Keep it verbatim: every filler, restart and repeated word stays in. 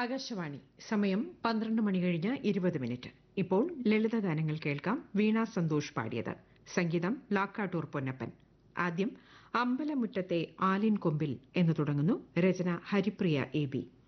ആകാശവാണി സമയം പന്ത്രണ്ട് മണി കഴിഞ്ഞ് ഇരുപത് മിനിറ്റ്. ഇപ്പോൾ ലളിതഗാനങ്ങൾ കേൾക്കാം. വീണ സന്തോഷ് പാടിയത്. സംഗീതം ലാക്കാട്ടൂർ പൊന്നപ്പൻ. ആദ്യം അമ്പലമുറ്റത്തെ ആലിൻ കൊമ്പിൽ എന്ന് തുടങ്ങുന്നു. രചന ഹരിപ്രിയ എ ബി.